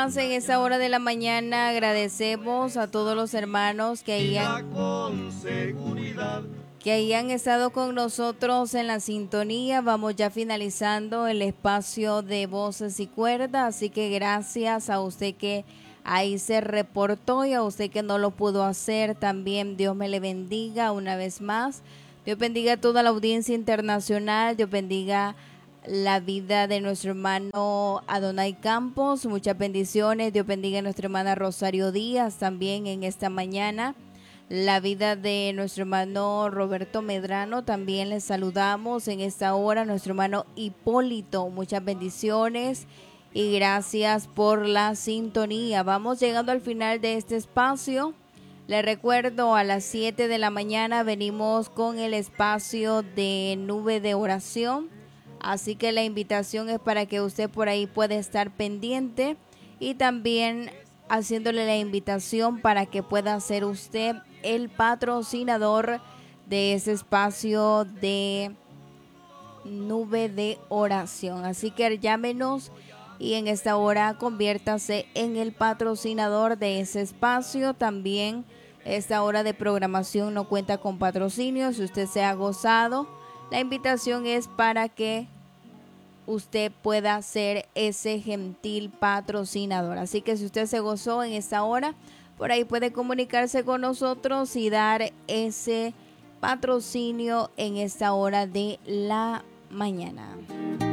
En esta hora de la mañana agradecemos a todos los hermanos que hayan estado con nosotros en la sintonía. Vamos ya finalizando el espacio de Voces y Cuerdas, así que gracias a usted que ahí se reportó y a usted que no lo pudo hacer también. Dios me le bendiga una vez más. Dios bendiga a toda la audiencia internacional. Dios bendiga la vida de nuestro hermano Adonai Campos. Muchas bendiciones. Dios bendiga a nuestra hermana Rosario Díaz también en esta mañana. La vida de nuestro hermano Roberto Medrano también les saludamos en esta hora. Nuestro hermano Hipólito, muchas bendiciones y gracias por la sintonía. Vamos llegando al final de este espacio. Les recuerdo, a las 7 de la mañana venimos con el espacio de Nube de Oración. Así que la invitación es para que usted por ahí pueda estar pendiente y también haciéndole la invitación para que pueda ser usted el patrocinador de ese espacio de Nube de Oración. Así que llámenos y en esta hora conviértase en el patrocinador de ese espacio. También esta hora de programación no cuenta con patrocinio. Si usted se ha gozado, la invitación es para que usted pueda ser ese gentil patrocinador. Así que si usted se gozó en esta hora, por ahí puede comunicarse con nosotros y dar ese patrocinio en esta hora de la mañana.